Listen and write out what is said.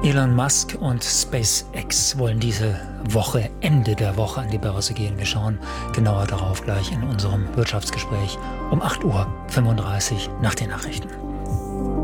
Elon Musk und SpaceX wollen diese Woche, Ende der Woche, an die Börse gehen. Wir schauen genauer darauf gleich in unserem Wirtschaftsgespräch um 8:35 Uhr nach den Nachrichten.